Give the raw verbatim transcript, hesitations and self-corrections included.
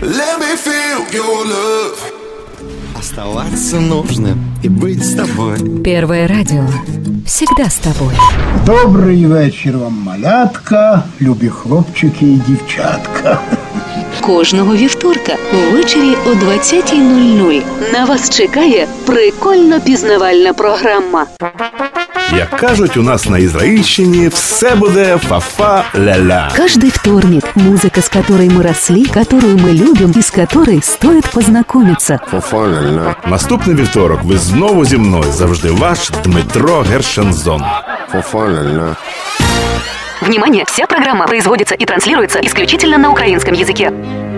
Let me feel your love. Оставаться нужно и быть с тобой. Первое радио. Всегда с тобой. Добрий вечір вам, малятка, любі хлопчики і дівчатка. Кожного вівторка ввечері о двадцятій нуль нуль на вас чекає прикольно-пізнавальна програма. Як кажуть у нас на Ізраїльщині, все буде фа-фа-ля-ля. Каждый вторник музыка, с которой мы росли, которую мы любим и с которой стоит познакомиться. Фа-фа-ля-ля. Наступний вівторок ви знову зі мною. Завжди ваш Дмитро Гершензон. Фа-фа-ля-ля. Внимание! Вся программа производится и транслируется исключительно на украинском языке.